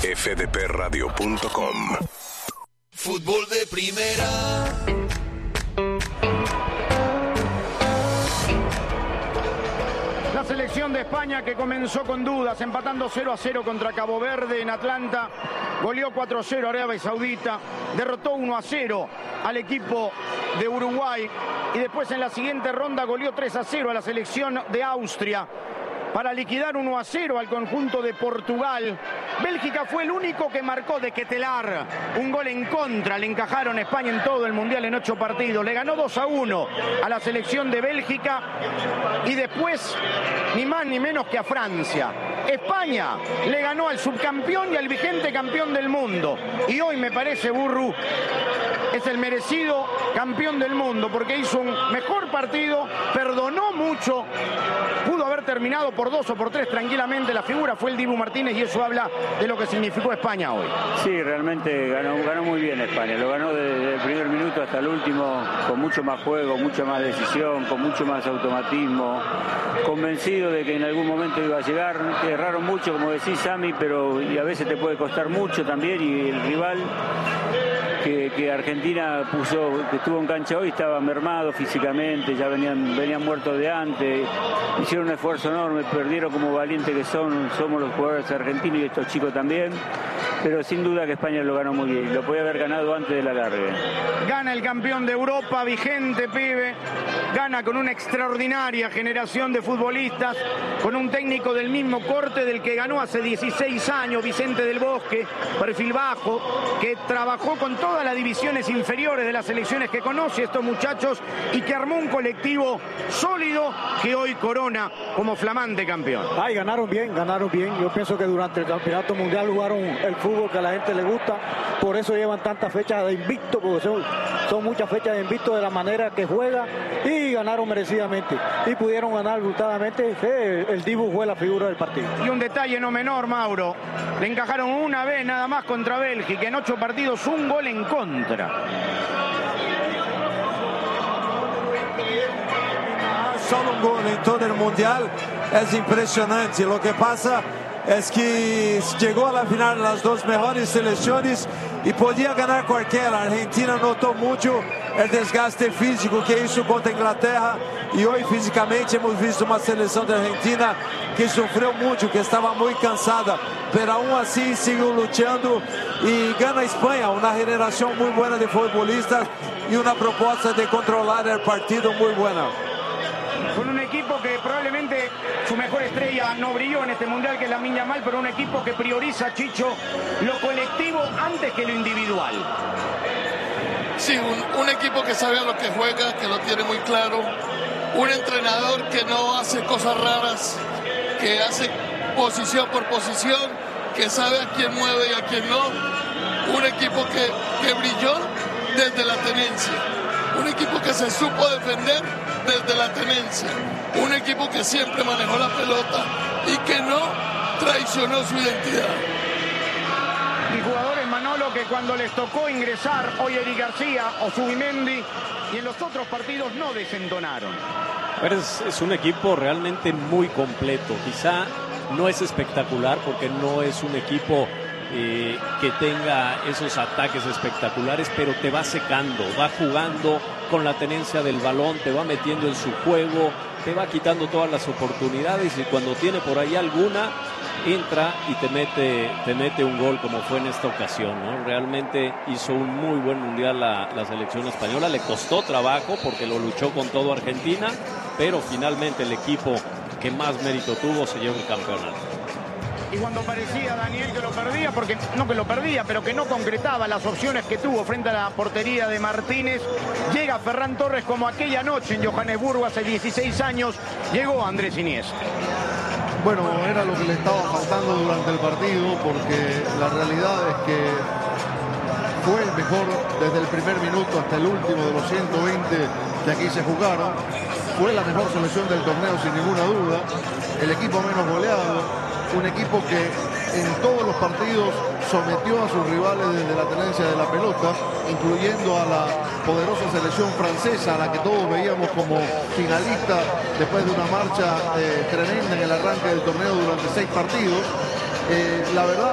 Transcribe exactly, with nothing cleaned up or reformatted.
f d p radio punto com. Fútbol de primera. La selección de España, que comenzó con dudas, empatando cero a cero contra Cabo Verde en Atlanta, goleó cuatro a cero a Arabia Saudita, derrotó uno a cero al equipo de Uruguay y después en la siguiente ronda goleó tres a cero a la selección de Austria para liquidar uno a cero al conjunto de Portugal. Bélgica fue el único que marcó de Quetelar un gol en contra. Le encajaron a España en todo el Mundial en ocho partidos. Le ganó dos a uno a la selección de Bélgica y después ni más ni menos que a Francia. España le ganó al subcampeón y al vigente campeón del mundo. Y hoy me parece, Burru, es el merecido campeón del mundo porque hizo un mejor partido, perdonó mucho, pudo haber terminado por dos o por tres tranquilamente. La figura fue el Dibu Martínez y eso habla de lo que significó España hoy. Sí, realmente ganó, ganó muy bien España, lo ganó desde el primer minuto hasta el último, con mucho más juego, mucha más decisión, con mucho más automatismo, convencido de que en algún momento iba a llegar. Erraron mucho, como decís, Sami, pero y a veces te puede costar mucho también, y el rival que, que Argentina puso, que estuvo en cancha hoy, estaba mermado físicamente, ya venían, venían muertos de antes, hicieron un esfuerzo enorme, perdieron como valientes que son, somos los jugadores argentinos y estos chicos también, pero sin duda que España lo ganó muy bien, lo podía haber ganado antes del alargue. Gana el campeón de Europa, vigente pibe, gana con una extraordinaria generación de futbolistas, con un técnico del mismo corte del que ganó hace dieciséis años, Vicente del Bosque, perfil bajo, que trabajó con todas las divisiones inferiores de las selecciones que conoce estos muchachos y que armó un colectivo sólido que hoy corona como flamante campeón. Ay, ganaron bien, ganaron bien. Yo pienso que durante el campeonato mundial jugaron el fútbol que a la gente le gusta, por eso llevan tantas fechas de invicto, porque son, son muchas fechas de invicto de la manera que juega, y ganaron merecidamente y pudieron ganar brutadamente. El, el Dibu fue la figura del partido. Y un detalle no menor, Mauro, le encajaron una vez nada más contra Bélgica, en ocho partidos un gol en contra. Solo un gol en todo el mundial es impresionante. Lo que pasa es que llegó a la final las dos mejores selecciones y podía ganar cualquiera. Argentina notó mucho el desgaste físico que hizo contra Inglaterra y hoy físicamente hemos visto una selección de Argentina que sufrió mucho, que estaba muy cansada, pero aún así siguió luchando y gana España, una generación muy buena de futbolistas y una propuesta de controlar el partido muy buena. Con un equipo que probablemente su mejor estrella no brilló en este mundial, que es Lamine Yamal, pero un equipo que prioriza, Chicho, lo colectivo antes que lo individual. Sí, un, un equipo que sabe a lo que juega, que lo tiene muy claro, un entrenador que no hace cosas raras, que hace posición por posición, que sabe a quién mueve y a quién no, un equipo que, que brilló desde la tenencia, un equipo que se supo defender desde la tenencia, un equipo que siempre manejó la pelota y que no traicionó su identidad. Y jugadores, Manolo, que cuando les tocó ingresar, hoy Eric García o Zubimendi, y en los otros partidos no desentonaron. Es, es un equipo realmente muy completo, quizá no es espectacular porque no es un equipo Eh, que tenga esos ataques espectaculares, pero te va secando, va jugando con la tenencia del balón, te va metiendo en su juego, te va quitando todas las oportunidades y cuando tiene por ahí alguna, entra y te mete, te mete un gol como fue en esta ocasión, ¿no? Realmente hizo un muy buen mundial la, la selección española, le costó trabajo porque lo luchó con todo Argentina, pero finalmente el equipo que más mérito tuvo se llevó el campeonato. Y cuando parecía Daniel que lo perdía, porque no que lo perdía, pero que no concretaba las opciones que tuvo frente a la portería de Martínez, llega Ferran Torres como aquella noche en Johannesburgo hace dieciséis años, llegó Andrés Iniesta. Bueno, era lo que le estaba faltando durante el partido, porque la realidad es que fue el mejor desde el primer minuto hasta el último de los ciento veinte que aquí se jugaron. Fue la mejor selección del torneo sin ninguna duda, el equipo menos goleado, un equipo que en todos los partidos sometió a sus rivales desde la tenencia de la pelota, incluyendo a la poderosa selección francesa, a la que todos veíamos como finalista después de una marcha eh, tremenda en el arranque del torneo durante seis partidos. Eh, la verdad